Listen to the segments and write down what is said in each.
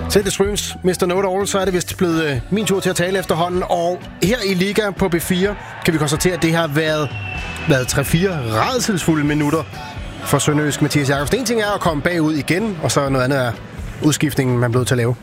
Til The Streams, Mr. Know-It-All, så er det vist blevet min tur til at tale efterhånden. Og her i Liga på B4 kan vi konstatere, at det har været 3-4 rædselsfulde minutter for Sønderjysk Mathias Jakobsen. En ting er at komme bagud igen, og så noget andet er udskiftningen, man er blevet til at lave.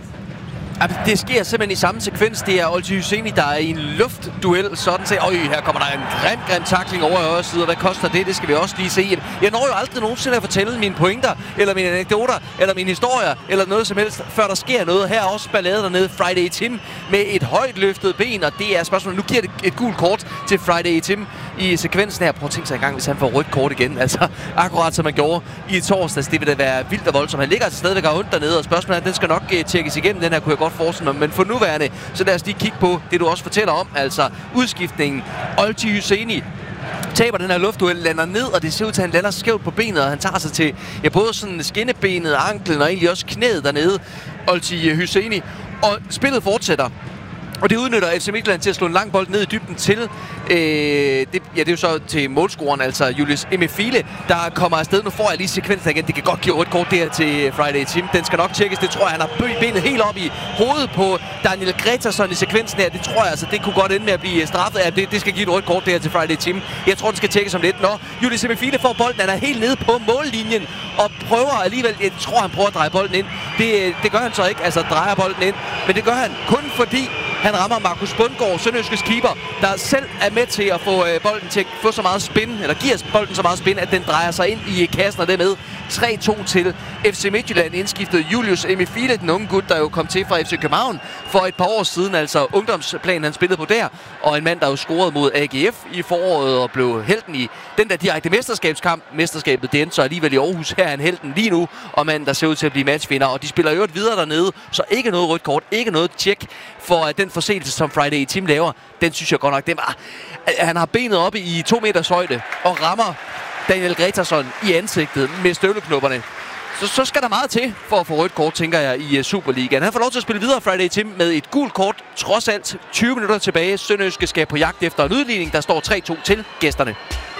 Det sker simpelthen i samme sekvens. Det er Olti Hyseni, der er i en luftduel. Sådan set, her kommer der en grim tackling over i højre side. Hvad koster det? Det skal vi også lige se. Jeg når jo aldrig nogensinde at fortælle mine pointer, eller mine anekdoter, eller mine historier, eller noget som helst, før der sker noget. Her er også ballade dernede. Friday Tim med et højt løftet ben, og det er spørgsmålet. Nu giver det et gult kort til Friday Tim i sekvensen her. Prøv at tænke sig en gang, hvis han får rødt kort igen. Altså, akkurat som man gjorde i torsdags. Det vil da være vildt og voldsomt. Han ligger altså stadigvæk ondt dernede, og spørgsmålet er, at den skal nok tjekkes igennem. Den her kunne jeg godt forestille mig, men for nuværende, så lad os lige kigge på det, du også fortæller om, altså udskiftningen. Olti Hyseni taber den her luftduel, lander ned, og det ser ud til, at han lander skævt på benet, og han tager sig til både sådan skinnebenet, anklen og egentlig også knæet dernede, Olti Hyseni. Og spillet fortsætter. Og det udnytter FC Midtjylland til at slå en lang bold ned i dybden til, det er jo så til målscoren, altså Julius Emefile, der kommer afsted. Nu får jeg lige sekvensen igen. Det kan godt give et kort der til Friday Tim. Den skal nok tjekkes. Det tror jeg, han har benet helt op i hovedet på Daniel Gretarsson i sekvensen her. Det tror jeg altså, det kunne godt ende med at blive straffet. Ja, det skal give et rødt kort der til Friday Tim. Jeg tror, den skal tjekkes om lidt. Nå, Julius Emefile får bolden. Han er helt nede på mållinjen og prøver alligevel. Jeg tror, han prøver at dreje bolden ind. Det gør han så ikke, altså drejer bolden ind. Men det gør han kun fordi han rammer Markus Bundgaard, Sønderjyskes keeper, der selv er med til at få bolden til at få så meget spin, eller giver bolden så meget spin, at den drejer sig ind i kassen, og dermed 3-2 til FC Midtjylland. Indskiftet Julius Emefile, den unge gut, der jo kom til fra FC København for et par år siden, altså ungdomsplanen han spillede på der, og en mand, der jo scorede mod AGF i foråret og blev helten i den der direkte mesterskabskamp. Mesterskabet, det endte så alligevel i Aarhus. Her er han helten lige nu, og manden, der ser ud til at blive matchvinder, og de spiller jo et videre dernede, så ikke noget rødt kort, ikke noget tjek for den forseelse, som Friday Tim laver. Den synes jeg godt nok, det var... Han har benet oppe i 2 meters højde og rammer Daniel Gretarsson i ansigtet med støvleknopperne. Så skal der meget til for at få rødt kort, tænker jeg, i Superligaen. Han får lov til at spille videre, Friday Tim, med et gult kort. Trods alt 20 minutter tilbage. Sønderjyske skal på jagt efter en udligning. Der står 3-2 til gæsterne.